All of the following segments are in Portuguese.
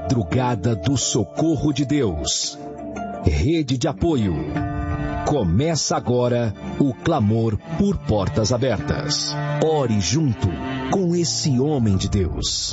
Madrugada do Socorro de Deus. Rede de apoio. Começa agora o clamor por portas abertas. Ore junto com esse homem de Deus.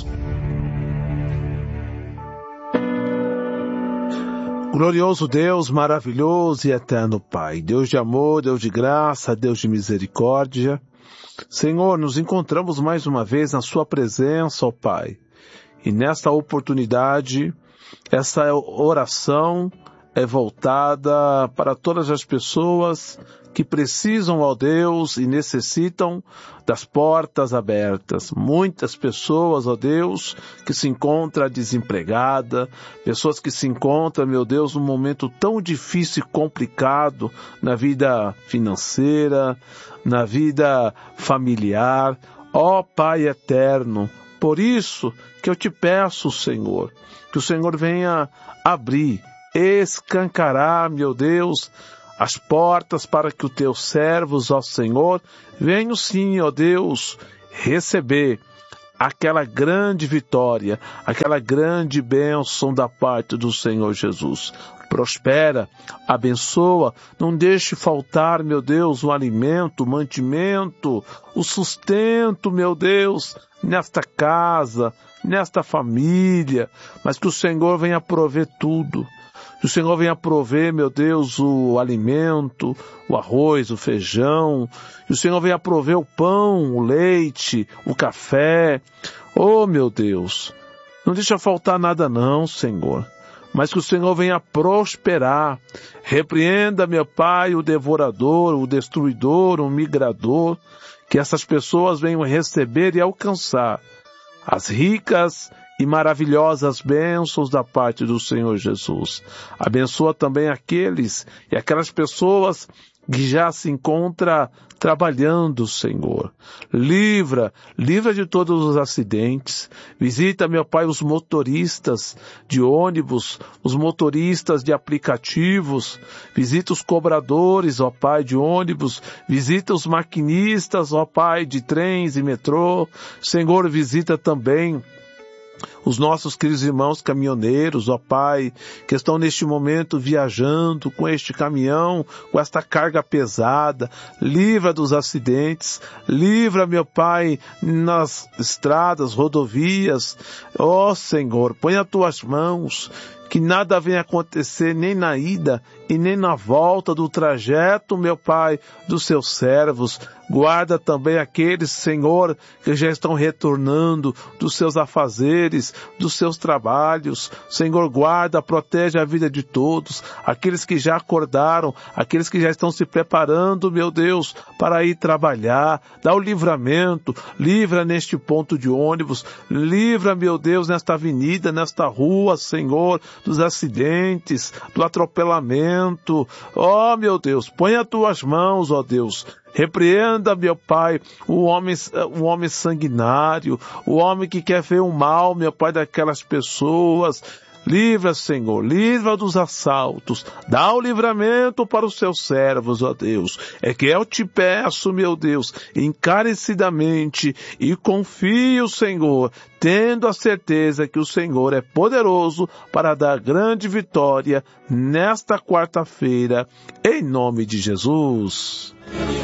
Glorioso Deus, maravilhoso e eterno Pai, Deus de amor, Deus de graça, Deus de misericórdia. Senhor, nos encontramos mais uma vez na Sua presença, ó Pai. E nesta oportunidade, essa oração é voltada para todas as pessoas que precisam, ó Deus, e necessitam das portas abertas. Muitas pessoas, ó Deus, que se encontram desempregadas, pessoas que se encontram, meu Deus, num momento tão difícil e complicado na vida financeira, na vida familiar. Ó Pai eterno, por isso que eu te peço, Senhor, que o Senhor venha abrir, escancarar, meu Deus, as portas para que os teus servos, ó Senhor, venham sim, ó Deus, receber aquela grande vitória, aquela grande bênção da parte do Senhor Jesus. Prospera, abençoa, não deixe faltar, meu Deus, o alimento, o mantimento, o sustento, meu Deus, nesta casa, nesta família, mas que o Senhor venha prover tudo. Que o Senhor venha prover, meu Deus, o alimento, o arroz, o feijão. Que o Senhor venha prover o pão, o leite, o café. Oh, meu Deus, não deixa faltar nada não, Senhor. Mas que o Senhor venha prosperar. Repreenda, meu Pai, o devorador, o destruidor, o migrador. Que essas pessoas venham receber e alcançar as ricas e maravilhosas bênçãos da parte do Senhor Jesus. Abençoa também aqueles e aquelas pessoas que já se encontram trabalhando, Senhor. Livra de todos os acidentes. Visita, meu Pai, os motoristas de ônibus, os motoristas de aplicativos. Visita os cobradores, ó Pai, de ônibus. Visita os maquinistas, ó Pai, de trens e metrô. Senhor, visita também os nossos queridos irmãos caminhoneiros, ó Pai, que estão neste momento viajando com este caminhão, com esta carga pesada. Livra dos acidentes, livra, meu Pai, nas estradas, rodovias. Ó Senhor, põe as tuas mãos, que nada venha acontecer nem na ida e nem na volta do trajeto, meu Pai, dos seus servos. Guarda também aqueles, Senhor, que já estão retornando dos seus afazeres, dos seus trabalhos. Senhor, guarda, protege a vida de todos, aqueles que já acordaram, aqueles que já estão se preparando, meu Deus, para ir trabalhar. Dá o livramento, livra neste ponto de ônibus, livra, meu Deus, nesta avenida, nesta rua, Senhor, dos acidentes, do atropelamento. Ó, meu Deus, põe as tuas mãos, ó Deus. Repreenda, meu Pai, o homem sanguinário, o homem que quer ver o mal, meu Pai, daquelas pessoas. Livra, Senhor, livra dos assaltos, dá o livramento para os seus servos, ó Deus. É que eu te peço, meu Deus, encarecidamente, e confio, Senhor, tendo a certeza que o Senhor é poderoso para dar grande vitória nesta quarta-feira, em nome de Jesus.